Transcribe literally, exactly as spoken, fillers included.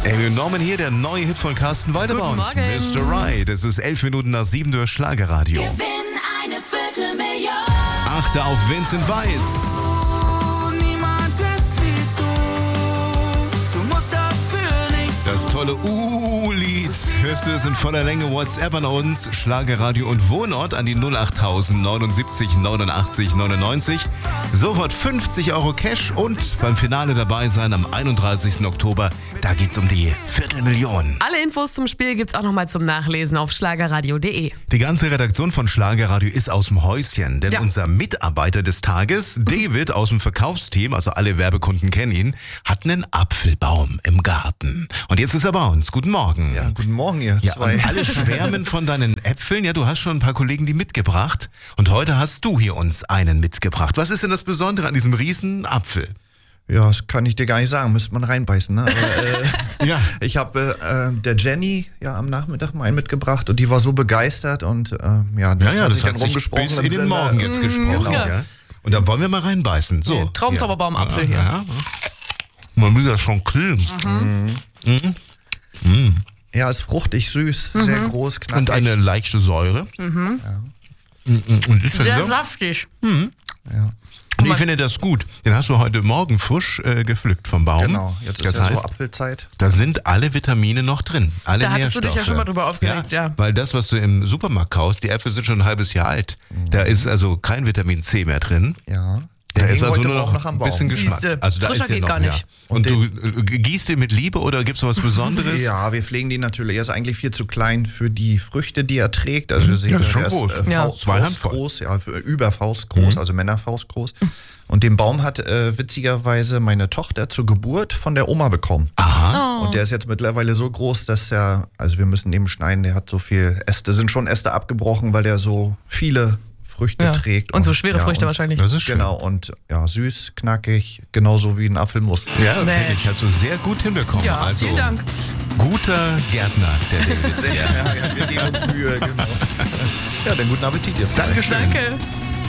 Amy Norman hier, der neue Hit von Carsten Weidebaum. Mister Right. Es ist elf Minuten nach sieben durch Schlagerradio. Gewinn eine Viertelmillion. Achte auf Vincent Weiss. Das tolle U-Lied hörst du es in voller Länge. WhatsApp an uns, Schlagerradio und Wohnort an die null acht tausend neunundsiebzig neunundachtzig neunundneunzig. Sofort fünfzig Euro Cash und beim Finale dabei sein am einunddreißigsten Oktober. Da geht's um die Viertelmillion. Alle Infos zum Spiel gibt's auch nochmal zum Nachlesen auf schlagerradio punkt de. Die ganze Redaktion von Schlagerradio ist aus dem Häuschen, denn Ja. unser Mitarbeiter des Tages, David aus dem Verkaufsteam, also alle Werbekunden kennen ihn, hat einen Apfelbaum im Garten. Und jetzt ist er bei uns. Guten Morgen. Ja, guten Morgen, ihr Ja, zwei. und alle schwärmen von deinen Äpfeln. Ja, du hast schon ein paar Kollegen die mitgebracht. Und heute hast du hier uns einen mitgebracht. Was ist denn das Besondere an diesem riesen Apfel? Ja, das kann ich dir gar nicht sagen, müsste man reinbeißen. Ne? Aber, äh, Ja. Ich habe äh, der Jenny ja am Nachmittag mal einen mitgebracht und die war so begeistert und äh, ja, das hat sich dann rumgesprochen. bis im in den Sender. Morgen jetzt gesprochen. Genau. Ja. Und da wollen wir mal reinbeißen. So. Der Traumzauberbaum-Apfel hier. Ja. Man will das schon kriegen. Ja, ist fruchtig, süß, sehr groß, knackig. Und eine leichte Säure. Mhm. Ja. Und ich Sehr finde, saftig. ja. ich finde das gut. Den hast du heute Morgen frisch äh, gepflückt vom Baum. Genau, jetzt ist das ja heißt, so Apfelzeit. da sind alle Vitamine noch drin. Alle Da hattest Nährstoffe. du dich ja schon mal drüber aufgeregt, ja. Weil das, was du im Supermarkt kaufst, die Äpfel sind schon ein halbes Jahr alt. Da ist also kein Vitamin C mehr drin. Ja. Da Der ist hing also heute nur auch noch noch am ein Baum. bisschen Geschmack. Siehste, Also da frischer ist ja geht noch, gar nicht. Ja. Und, Und du äh, gießt den mit Liebe oder gibt's noch was Besonderes? Ja, wir pflegen die natürlich. Er ist eigentlich viel zu klein für die Früchte, die er trägt. Also ihr seht, Ja, ist schon er groß. Äh, Ja. Faust, Zwei Faust Handvoll. groß, ja, für- über Faust groß, also Männerfaust groß. Und den Baum hat äh, witzigerweise meine Tochter zur Geburt von der Oma bekommen. Aha. Und der ist jetzt mittlerweile so groß, dass er, also wir müssen eben schneiden, der hat so viel Äste, sind schon Äste abgebrochen, weil der so viele Früchte Ja. trägt. Und so schwere ja, Früchte und, wahrscheinlich. Das ist schön. Genau, und ja, süß, knackig, genauso wie ein Apfel muss. Ja, finde Mensch. ich, hast du sehr gut hinbekommen. Ja, also, vielen Dank. Guter Gärtner, der David. Ja, ja, wir geben uns Mühe, genau. Ja, dann guten Appetit jetzt. Dankeschön. Danke.